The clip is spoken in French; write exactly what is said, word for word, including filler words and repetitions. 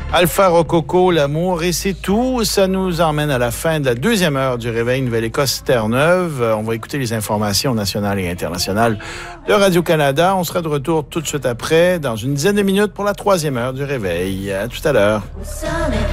Alpha Rococo, l'amour, et c'est tout. Ça nous emmène à la fin de la deuxième heure du Réveil Nouvelle-Écosse Terre-Neuve. On va écouter les informations nationales et internationales de Radio-Canada. On sera de retour tout de suite après, dans une dizaine de minutes pour la troisième heure du Réveil. À tout à l'heure.